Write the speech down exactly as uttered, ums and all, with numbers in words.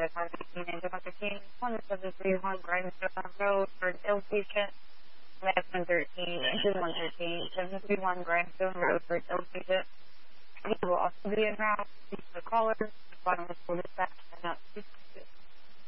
Area five fifteen and one fifteen, one seven three one Grindstone Road for an ill patient. Last one thirteen, engine one thirteen, seven three one Grindstone Road for an ill patient. He will also be en route. Please the caller, bottom of the dispatch, and not speak to